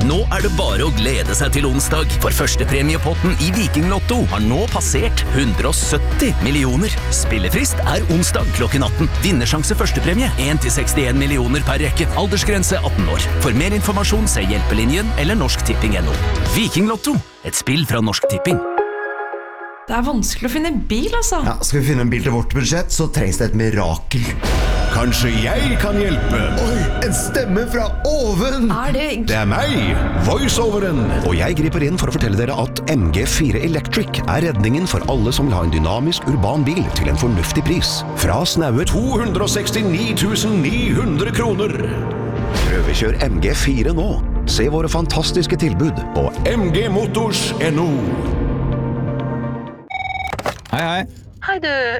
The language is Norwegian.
Nå det bare å glede seg til onsdag, for førstepremiepotten i Viking Lotto har nå passert 170 millioner. Spillefrist onsdag klokken 18. Vinnersjanse førstepremie 1-61 millioner per rekke. Aldersgrense 18 år. For mer informasjon se Hjelpelinjen eller norsktipping.no. Viking Lotto, et spill fra Norsk Tipping. Det vanskelig å finne en bil, altså. Ja, skal vi finne en bil til vårt budsjett, så trengs det et mirakel. Kanskje jeg kan hjelpe? Oi, en stemme fra oven! Det meg, voiceoveren. Og jeg griper inn for å fortelle dere at MG4 Electric redningen for alle som vil ha en dynamisk urban bil til en fornuftig pris. Fra snaue 269 900 kroner. Prøvekjør MG4 nå. Se våre fantastiske tilbud på mgmotors.no. Hei, hei. Hei du,